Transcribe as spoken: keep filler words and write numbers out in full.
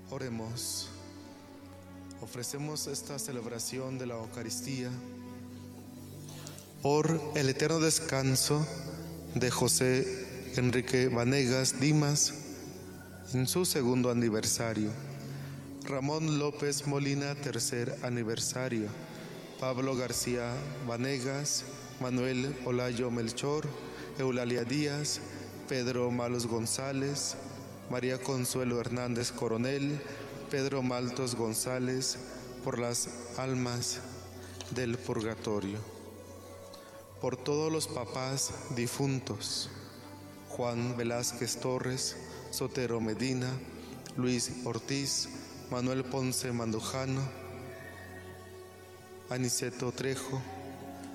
Oremos. Ofrecemos esta celebración de la Eucaristía por el eterno descanso de José Enrique Vanegas Dimas en su segundo aniversario, Ramón López Molina tercer aniversario, Pablo García Vanegas, Manuel Olayo Melchor, Eulalia Díaz, Pedro Malos González, María Consuelo Hernández Coronel, Pedro Maltos González, por las almas del purgatorio. Por todos los papás difuntos: Juan Velázquez Torres, Sotero Medina, Luis Ortiz, Manuel Ponce Mandujano, Aniceto Trejo,